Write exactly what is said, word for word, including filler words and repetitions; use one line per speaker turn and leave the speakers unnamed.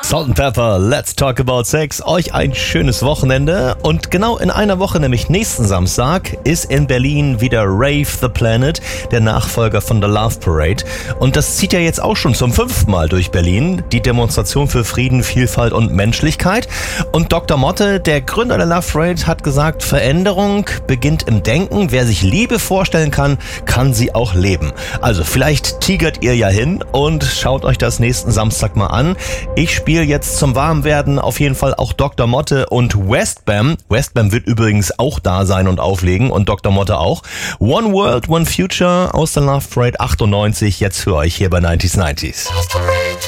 Salt and Pepper, Let's Talk About Sex. Euch ein schönes Wochenende. Und genau in einer Woche, nämlich nächsten Samstag, ist in Berlin wieder Rave the Planet, der Nachfolger von The Love Parade. Und das zieht ja jetzt auch schon zum fünften Mal durch Berlin. Die Demonstration für Frieden, Vielfalt und Menschlichkeit. Und Doktor Motte, der Gründer der Love Parade, hat gesagt, Veränderung beginnt im Denken. Wer sich Liebe vorstellen kann, kann sie auch leben. Also vielleicht tigert ihr ja hin und schaut euch das nächsten Samstag mal an. Ich spiele jetzt zum Warmwerden auf jeden Fall auch Doktor Motte und Westbam. Westbam wird übrigens auch da sein und auflegen und Doktor Motte auch. One World, One Future aus der Love Parade achtundneunzig, jetzt für euch hier bei neunzig neunzig.